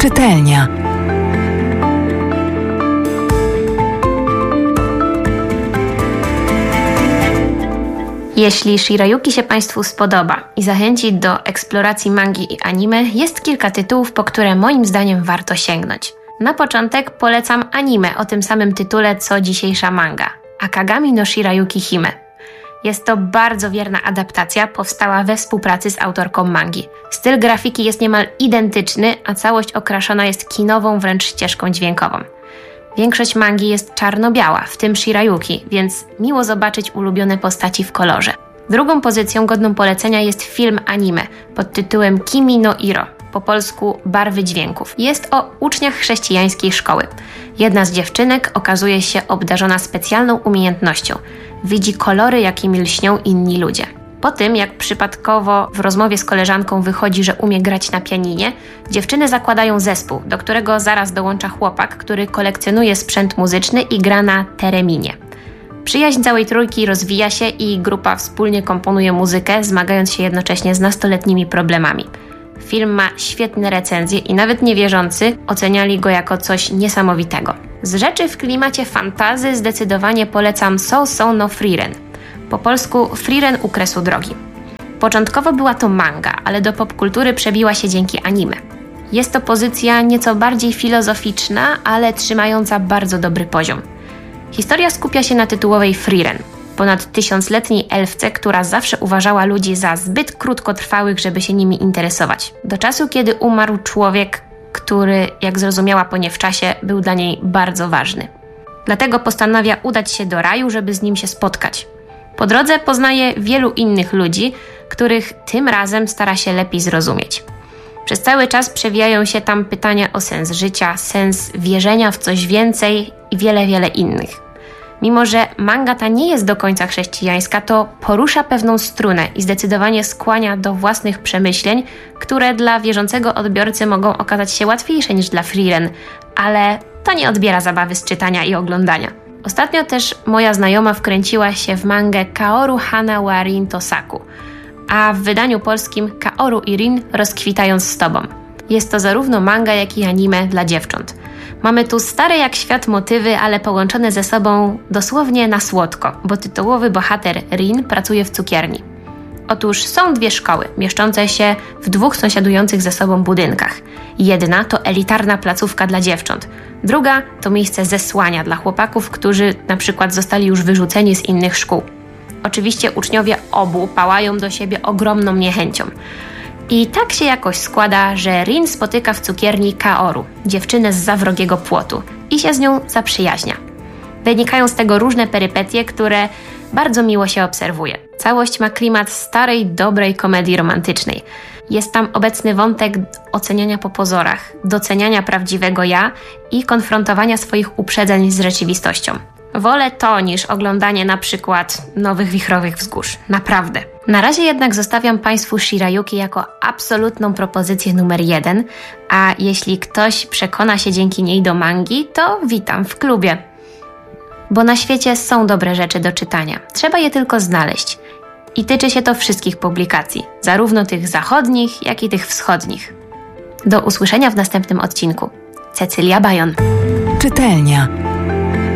Czytelnia. Jeśli Shirayuki się Państwu spodoba i zachęci do eksploracji mangi i anime, jest kilka tytułów, po które moim zdaniem warto sięgnąć. Na początek polecam anime o tym samym tytule co dzisiejsza manga – Akagami no Shirayuki Hime. Jest to bardzo wierna adaptacja, powstała we współpracy z autorką mangi. Styl grafiki jest niemal identyczny, a całość okraszona jest kinową wręcz ścieżką dźwiękową. Większość mangi jest czarno-biała, w tym Shirayuki, więc miło zobaczyć ulubione postaci w kolorze. Drugą pozycją godną polecenia jest film anime pod tytułem Kimi no Iro, po polsku Barwy dźwięków. Jest o uczniach chrześcijańskiej szkoły. Jedna z dziewczynek okazuje się obdarzona specjalną umiejętnością. Widzi kolory, jakimi lśnią inni ludzie. Po tym, jak przypadkowo w rozmowie z koleżanką wychodzi, że umie grać na pianinie, dziewczyny zakładają zespół, do którego zaraz dołącza chłopak, który kolekcjonuje sprzęt muzyczny i gra na tereminie. Przyjaźń całej trójki rozwija się i grupa wspólnie komponuje muzykę, zmagając się jednocześnie z nastoletnimi problemami. Film ma świetne recenzje i nawet niewierzący oceniali go jako coś niesamowitego. Z rzeczy w klimacie fantasy zdecydowanie polecam So no Frieren. Po polsku Frieren u kresu drogi. Początkowo była to manga, ale do popkultury przebiła się dzięki anime. Jest to pozycja nieco bardziej filozoficzna, ale trzymająca bardzo dobry poziom. Historia skupia się na tytułowej Frieren, ponad 1000-letniej elfce, która zawsze uważała ludzi za zbyt krótkotrwałych, żeby się nimi interesować. Do czasu, kiedy umarł człowiek, który, jak zrozumiała po niewczasie, był dla niej bardzo ważny. Dlatego postanawia udać się do raju, żeby z nim się spotkać. Po drodze poznaje wielu innych ludzi, których tym razem stara się lepiej zrozumieć. Przez cały czas przewijają się tam pytania o sens życia, sens wierzenia w coś więcej i wiele innych. Mimo że manga ta nie jest do końca chrześcijańska, to porusza pewną strunę i zdecydowanie skłania do własnych przemyśleń, które dla wierzącego odbiorcy mogą okazać się łatwiejsze niż dla Frieren, ale to nie odbiera zabawy z czytania i oglądania. Ostatnio też moja znajoma wkręciła się w mangę Kaoru Hana wa Rin Tosaku, a w wydaniu polskim Kaoru i Rin rozkwitając z tobą. Jest to zarówno manga, jak i anime dla dziewcząt. Mamy tu stare jak świat motywy, ale połączone ze sobą dosłownie na słodko, bo tytułowy bohater Rin pracuje w cukierni. Otóż są dwie szkoły, mieszczące się w dwóch sąsiadujących ze sobą budynkach. Jedna to elitarna placówka dla dziewcząt, druga to miejsce zesłania dla chłopaków, którzy na przykład zostali już wyrzuceni z innych szkół. Oczywiście uczniowie obu pałają do siebie ogromną niechęcią. I tak się jakoś składa, że Rin spotyka w cukierni Kaoru, dziewczynę zza wrogiego płotu, i się z nią zaprzyjaźnia. Wynikają z tego różne perypetie, które bardzo miło się obserwuje. Całość ma klimat starej, dobrej komedii romantycznej. Jest tam obecny wątek oceniania po pozorach, doceniania prawdziwego ja i konfrontowania swoich uprzedzeń z rzeczywistością. Wolę to niż oglądanie na przykład Nowych Wichrowych Wzgórz. Naprawdę. Na razie jednak zostawiam Państwu Shirayuki jako absolutną propozycję numer 1, a jeśli ktoś przekona się dzięki niej do mangi, to witam w klubie. Bo na świecie są dobre rzeczy do czytania. Trzeba je tylko znaleźć. I tyczy się to wszystkich publikacji, zarówno tych zachodnich, jak i tych wschodnich. Do usłyszenia w następnym odcinku. Cecylia Bajon. Czytelnia.